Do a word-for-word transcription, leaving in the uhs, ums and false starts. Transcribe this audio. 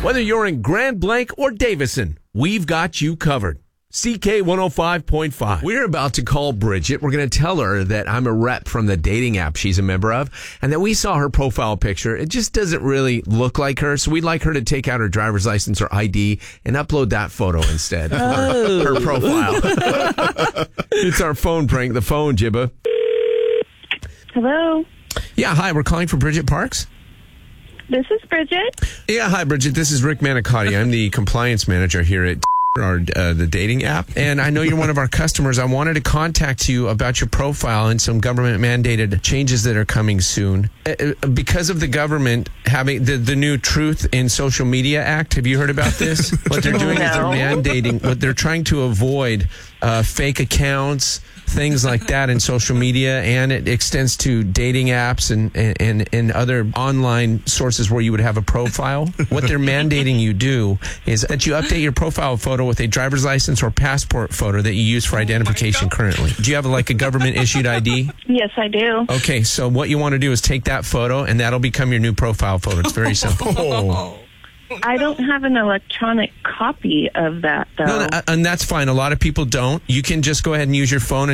Whether you're in Grand Blanc or Davison, we've got you covered. C K one oh five point five. We're about to call Bridget. We're going to tell her that I'm a rep from the dating app she's a member of and that we saw her profile picture. It just doesn't really look like her, so we'd like her to take out her driver's license or I D and upload that photo instead of oh. her, her profile. It's our phone prank, the phone, Jibba. Hello? Yeah, hi. We're calling for Bridget Parks. This is Bridget. Yeah, hi, Bridget. This is Rick Manicotti. I'm the compliance manager here at our uh, the dating app, and I know you're one of our customers. I wanted to contact you about your profile and some government mandated changes that are coming soon. Uh, because of the government having the, the new Truth in Social Media Act, have you heard about this? What they're doing no. is they're mandating, what they're trying to avoid uh, fake accounts, things like that in social media, and it extends to dating apps and, and, and other online sources where you would have a profile. What they're mandating you do is that you update your profile photo with a driver's license or passport photo that you use for identification currently. Do you have like a government issued I D? Yes, I do. Okay, so what you want to do is take that photo and that'll become your new profile photo. It's very simple. Oh. I don't have an electronic copy of that, though. No, no, and that's fine. A lot of people don't. You can just go ahead and use your phone and